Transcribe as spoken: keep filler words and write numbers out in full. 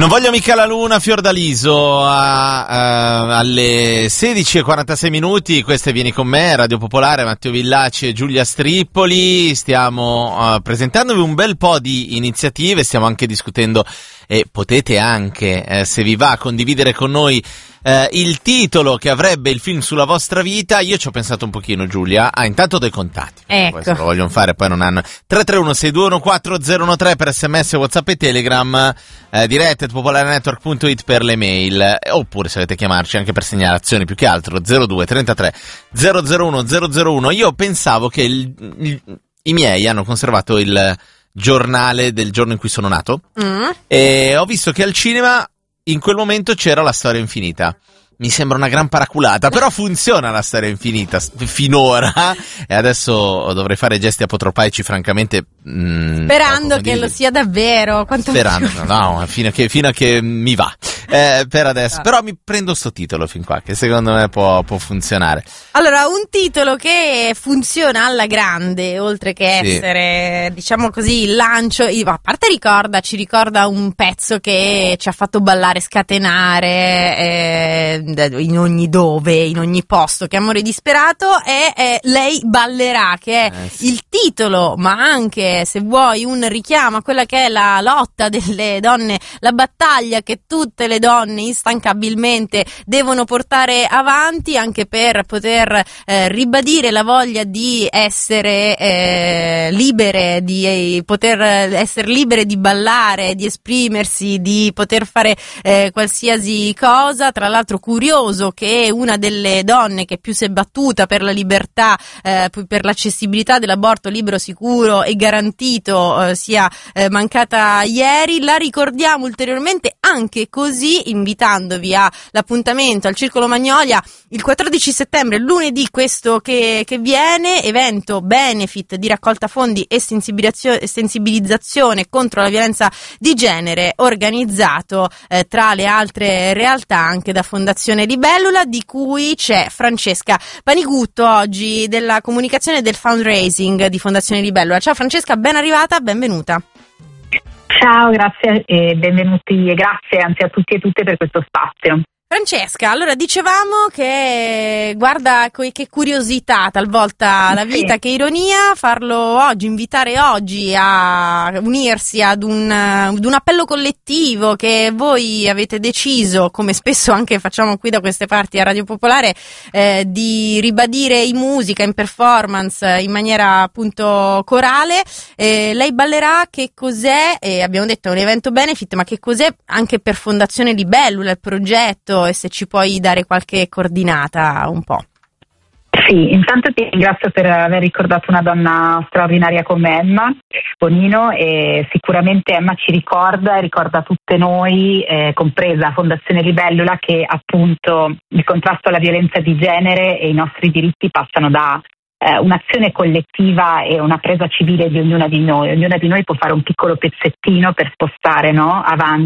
Non voglio mica la luna, Fiordaliso, a, a, alle sedici e quarantasei minuti. Questa è Vieni con me, Radio Popolare, Matteo Villaci e Giulia Strippoli. Stiamo uh, presentandovi un bel po' di iniziative, stiamo anche discutendo e potete anche, eh, se vi va, condividere con noi eh, il titolo che avrebbe il film sulla vostra vita. Io ci ho pensato un pochino, Giulia. Ah, intanto dei contatti. Ecco. Questo lo vogliono fare, poi non hanno. tre tre uno sei due uno quattro zero uno tre per sms, WhatsApp e Telegram, eh, dirette at popolarenetwork punto it per le mail, eh, oppure se volete chiamarci anche per segnalazioni, più che altro zero due trentatré zero zero uno zero zero uno. Io pensavo che il, il, i miei hanno conservato il giornale del giorno in cui sono nato, mm. e ho visto che al cinema in quel momento c'era La Storia Infinita. Mi sembra una gran paraculata, però funziona La Storia Infinita finora, e adesso dovrei fare gesti apotropaici, francamente. Mh, Sperando che lo sia davvero. Quanto Sperando, no, no, fino a che, fino a che mi va. Eh, per adesso, no. Però mi prendo sto titolo fin qua, che secondo me può, può funzionare. Allora, un titolo che funziona alla grande, oltre che sì. essere, diciamo così, il lancio, a parte ricorda, ci ricorda un pezzo che ci ha fatto ballare, scatenare, eh, in ogni dove, in ogni posto, che Amore disperato, è, è Lei ballerà, che è eh, sì. il titolo, ma anche, se vuoi, un richiamo a quella che è la lotta delle donne, la battaglia che tutte le donne instancabilmente devono portare avanti, anche per poter eh, ribadire la voglia di essere eh, libere, di eh, poter essere libere di ballare, di esprimersi, di poter fare eh, qualsiasi cosa. Tra l'altro curioso che una delle donne che più si è battuta per la libertà, eh, per l'accessibilità dell'aborto libero, sicuro e garantito eh, sia eh, mancata ieri. La ricordiamo ulteriormente anche così, invitandovi all'appuntamento al Circolo Magnolia il quattordici settembre, lunedì questo che, che viene, evento benefit di raccolta fondi e sensibilizzazione, sensibilizzazione contro la violenza di genere, organizzato eh, tra le altre realtà anche da Fondazione Libellula, di cui c'è Francesca Panigutto oggi, della comunicazione e del fundraising di Fondazione Libellula. Ciao Francesca, ben arrivata, benvenuta. Ciao, grazie e benvenuti e grazie anzi a tutti e tutte per questo spazio. Francesca, allora dicevamo che, guarda che curiosità talvolta la vita, sì. che ironia farlo oggi, invitare oggi a unirsi ad un, ad un appello collettivo che voi avete deciso, come spesso anche facciamo qui da queste parti a Radio Popolare, eh, di ribadire in musica, in performance, in maniera appunto corale. Eh, lei ballerà, che cos'è? Eh, abbiamo detto è un evento benefit, ma che cos'è anche per Fondazione Libellula, il progetto? E se ci puoi dare qualche coordinata un po'. Sì, intanto ti ringrazio per aver ricordato una donna straordinaria come Emma Bonino, e sicuramente Emma ci ricorda e ricorda tutte noi, eh, compresa Fondazione Libellula, che appunto il contrasto alla violenza di genere e i nostri diritti passano da eh, un'azione collettiva e una presa civile di ognuna di noi. Ognuna di noi può fare un piccolo pezzettino per spostare, no, avanti